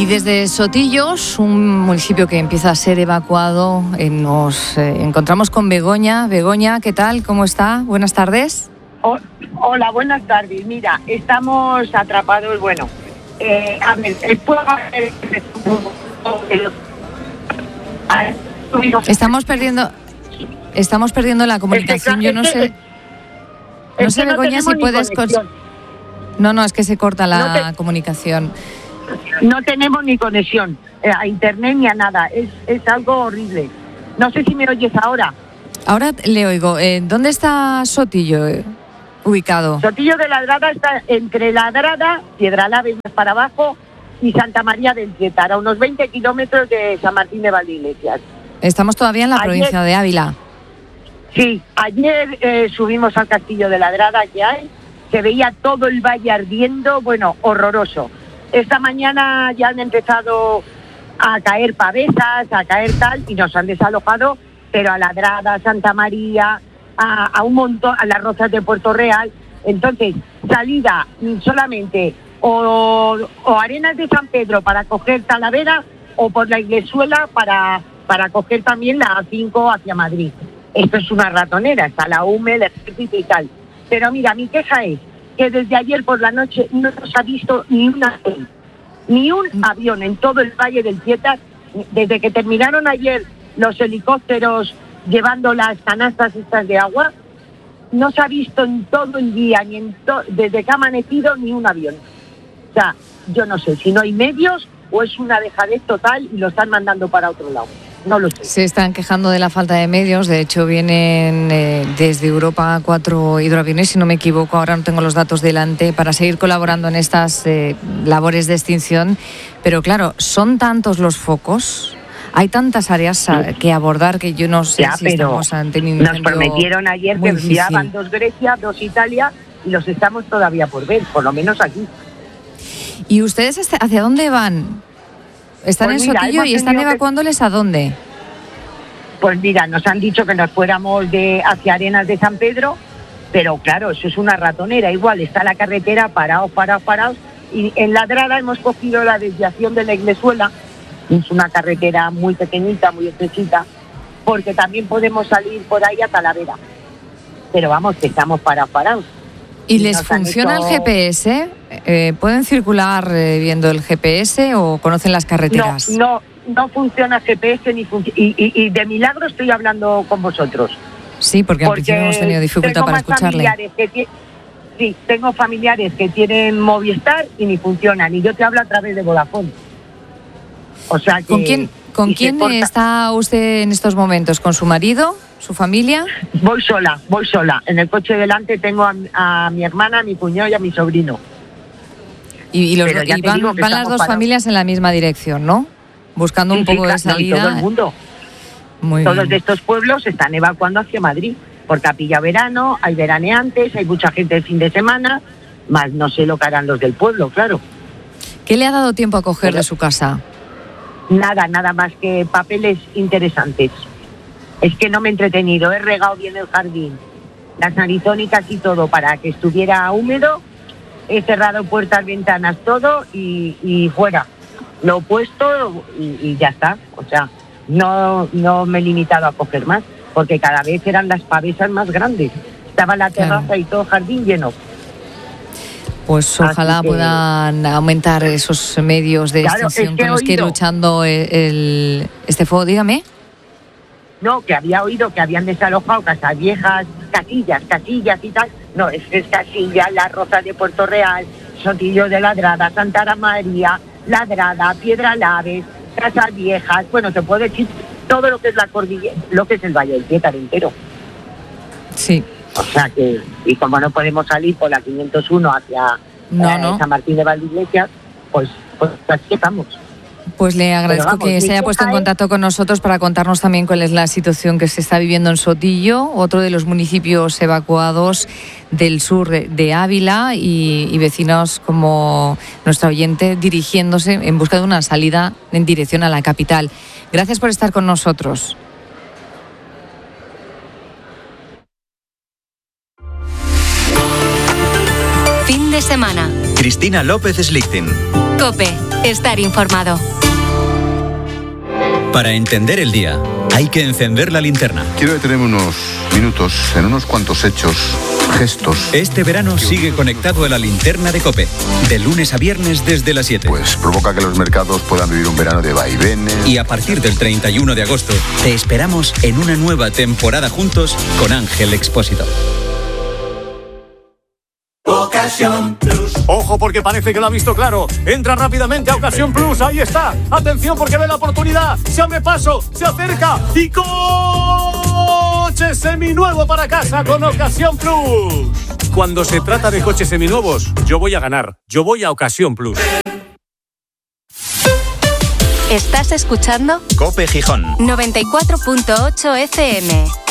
Y desde Sotillos, un municipio que empieza a ser evacuado, nos encontramos con Begoña. Begoña, ¿qué tal? ¿Cómo está? Buenas tardes. Hola, buenas tardes. Mira, estamos atrapados, a ver, el pueblo... Estamos perdiendo la comunicación. Yo no sé... No sé, Begoña, si puedes... No, es que se corta la comunicación. No tenemos ni conexión a internet ni a nada. Es algo horrible. No sé si me oyes ahora. Ahora le oigo. ¿Dónde está Sotillo ubicado? Sotillo de Ladrada está entre Ladrada, Piedralave más para abajo, y Santa María del Tietar, a unos 20 kilómetros de San Martín de Valdeiglesias. Estamos todavía en la provincia de Ávila. Sí, ayer subimos al castillo de Ladrada que hay, se veía todo el valle ardiendo, horroroso. Esta mañana ya han empezado a caer pavesas, a caer tal, y nos han desalojado, pero a Ladrada, Santa María, a un montón, a las Rozas de Puerto Real. Entonces, salida solamente o Arenas de San Pedro para coger Talavera, o por la Iglesuela para coger también la A5 hacia Madrid. Esto es una ratonera, está la UME, el ejército y tal. Pero mira, mi queja es que desde ayer por la noche no se ha visto ni un avión en todo el Valle del Tietar. Desde que terminaron ayer los helicópteros llevando las canastas estas de agua, no se ha visto en todo el día, desde que ha amanecido, ni un avión. O sea, yo no sé si no hay medios o es una dejadez total y lo están mandando para otro lado. No lo sé. Se están quejando de la falta de medios. De hecho, vienen desde Europa 4 hidroaviones, si no me equivoco, ahora no tengo los datos delante, para seguir colaborando en estas l'abores de extinción. Pero claro, son tantos los focos, hay tantas áreas que abordar que yo no sé si estamos ante un incendio. Nos prometieron ayer que enviaban 2 Grecia, 2 Italia, y los estamos todavía por ver, por lo menos aquí. ¿Y ustedes hacia dónde van? ¿Están en Sotillo y están evacuándoles a dónde? Pues mira, nos han dicho que nos fuéramos hacia Arenas de San Pedro, pero claro, eso es una ratonera. Igual está la carretera parados. Y en Ladrada hemos cogido la desviación de la Iglesuela. Es una carretera muy pequeñita, muy estrechita, porque también podemos salir por ahí a Talavera. Pero vamos, que estamos parados. ¿Y les funciona el GPS? ¿Pueden circular viendo el GPS o conocen las carreteras? No funciona GPS y de milagro estoy hablando con vosotros. Sí, porque al principio hemos tenido dificultad para escucharle. Sí, tengo familiares que tienen Movistar y ni funcionan, y yo te hablo a través de Vodafone. O sea que... ¿Con quién está usted en estos momentos? ¿Con su marido? ¿Su familia? Voy sola. En el coche delante tengo a mi hermana, a mi cuñado y a mi sobrino. Y van las dos familias en la misma dirección, ¿no? Buscando un poco de salida. Todo el mundo. Todos de estos pueblos se están evacuando hacia Madrid, porque ha pillado verano, hay veraneantes, hay mucha gente el fin de semana, más no sé lo que harán los del pueblo, claro. ¿Qué le ha dado tiempo a coger de su casa? Nada más que papeles interesantes. Es que no me he entretenido, he regado bien el jardín, las narizónicas y todo para que estuviera húmedo, he cerrado puertas, ventanas, todo y fuera. Lo he puesto y ya está. O sea, no me he limitado a coger más, porque cada vez eran las pavesas más grandes. Estaba la terraza y todo el jardín lleno. Pues ojalá puedan aumentar esos medios de extinción con los que ir luchando este fuego. Dígame. No, que había oído que habían desalojado casas viejas, casillas y tal. No, es Casillas, las Rozas de Puerto Real, Sotillo de Ladrada, Santa María, Ladrada, Piedralaves, casas viejas. Bueno, te puedo decir todo lo que es la cordillera, lo que es el Valle del Tietar entero. Sí. O sea que, y como no podemos salir por la 501 hacia San Martín de Valdeiglesias, pues así estamos. Pues le agradezco que se haya puesto en contacto con nosotros para contarnos también cuál es la situación que se está viviendo en Sotillo, otro de los municipios evacuados del sur de Ávila, y vecinos como nuestra oyente dirigiéndose en busca de una salida en dirección a la capital. Gracias por estar con nosotros. Fin de semana. Cristina López Slichting. COPE. estar informado. Para entender el día, hay que encender la linterna. Quiero detenerme unos minutos en unos cuantos hechos, gestos. Este verano sigue conectado a la linterna de COPE, de lunes a viernes desde las 7. Pues provoca que los mercados puedan vivir un verano de vaivenes. Y a partir del 31 de agosto, te esperamos en una nueva temporada juntos con Ángel Expósito. Ocasión Plus. Ojo, porque parece que lo ha visto claro. Entra rápidamente a Ocasión Plus. Ahí está. Atención, porque ve la oportunidad. Se abre paso, se acerca y coche seminuevo para casa con Ocasión Plus. Cuando se trata de coches seminuevos, yo voy a ganar. Yo voy a Ocasión Plus. ¿Estás escuchando? COPE Gijón 94.8 FM.